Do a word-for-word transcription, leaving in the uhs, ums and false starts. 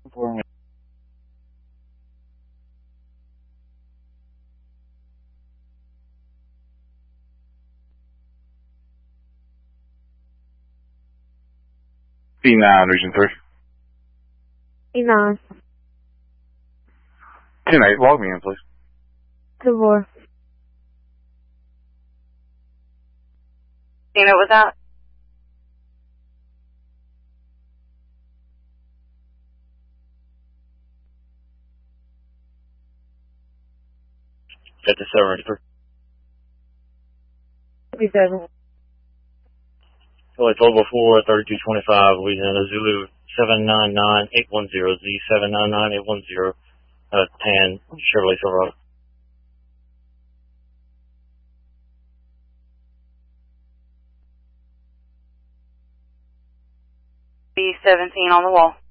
For me. B nine, Region three. B nine. ten eight, log me in, please. Two four. You know, what's that? fifty-seven, three. fifty-seven. Flight twelve oh four, thirty-two twenty-five, Louisiana Zulu, seven nine nine eight one zero, Z seven nine nine eight one zero, uh, tan, Chevrolet Silverado. B seventeen on the wall.